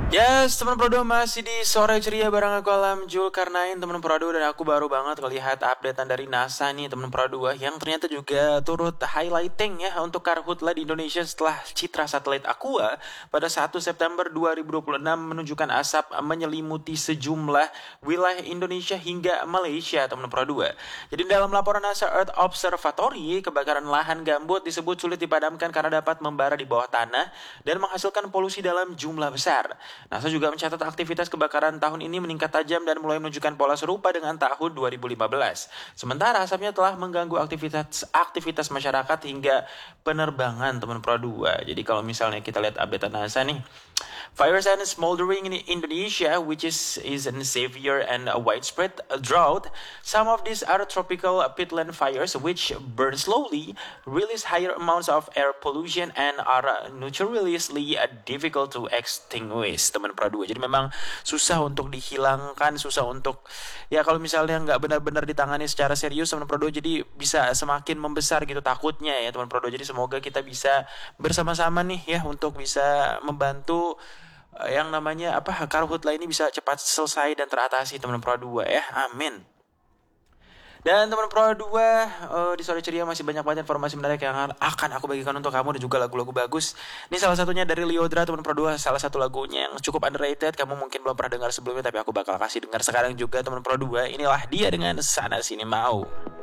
Yes, teman Pro 2 masih di sore ceria bareng aku Alam Zulkarnain, teman Pro 2, dan aku baru banget ngelihat updatean dari NASA nih teman Pro 2 yang ternyata juga turut highlighting ya untuk karhutla di Indonesia setelah citra satelit Aqua pada 1 September 2026 menunjukkan asap menyelimuti sejumlah wilayah Indonesia hingga Malaysia teman Pro 2. Jadi dalam laporan NASA Earth Observatory, kebakaran lahan gambut disebut sulit dipadamkan karena dapat membara di bawah tanah dan menghasilkan polusi dalam jumlah besar. NASA juga mencatat aktivitas kebakaran tahun ini meningkat tajam dan mulai menunjukkan pola serupa dengan tahun 2015. Sementara asapnya telah mengganggu aktivitas masyarakat hingga penerbangan teman Pro 2. Jadi kalau misalnya kita lihat update NASA nih, fires and smoldering in Indonesia, which is a severe and a widespread drought. Some of these are tropical peatland fires, which burn slowly, release higher amounts of air pollution, and are notoriously difficult to extinguish. Teman Pro 2. Jadi memang susah untuk dihilangkan, susah untuk ya kalau misalnya nggak benar-benar ditangani secara serius teman Pro 2, jadi bisa semakin membesar gitu takutnya ya teman Pro 2. Jadi semoga kita bisa bersama-sama nih ya untuk bisa membantu yang namanya karhutla ini bisa cepat selesai dan teratasi teman Pro 2 ya. Amin. Dan teman Pro 2, di sore ceria masih banyak banget informasi menarik yang akan aku bagikan untuk kamu dan juga lagu-lagu bagus. Ini salah satunya dari Lyodra teman Pro 2, salah satu lagunya yang cukup underrated. Kamu mungkin belum pernah dengar sebelumnya, tapi aku bakal kasih dengar sekarang juga teman Pro 2. Inilah dia dengan Sana Sini Mau.